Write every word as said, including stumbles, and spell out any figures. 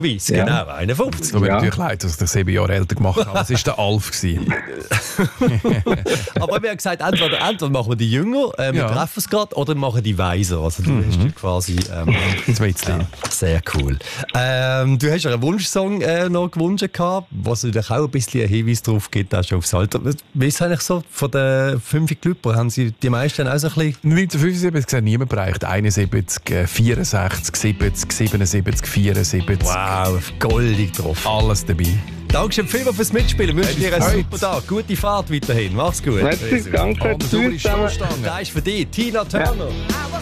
Weiss, Ja. genau, einundfünfzig. Es tut mir Ja. natürlich leid, dass ich das sieben Jahre älter gemacht habe. Es war der Alf. gewesen. Aber wir haben gesagt, entweder, entweder machen wir die Jünger, äh, wir Ja. treffen es gerade, oder machen die Weiser. Also du hast ja quasi... Ähm, Ins Mätzchen. sehr cool. Ähm, du hast ja einen Wunschsong äh, noch gewünscht, gehabt, was natürlich auch ein bisschen einen Hinweis darauf gibt, auch schon aufs Alter. Wie ist es eigentlich so, von den fünf Klüppern, haben sie die meisten auch so ein bisschen... neunzehnhundertfünfundsiebzig hat niemand bereicht. einundsiebzig, äh, vierundsechzig, siebzig, siebenundsiebzig, vierundsiebzig. Wow, goldig drauf. Alles dabei. Dankeschön vielmals fürs Mitspielen. Wir wünschen dir einen Heute. super Tag. Gute Fahrt weiterhin. Mach's gut. Merci, danke. Aber saubere Tschüss zusammen. Stoßstange. Das ist für dich, Tina Turner.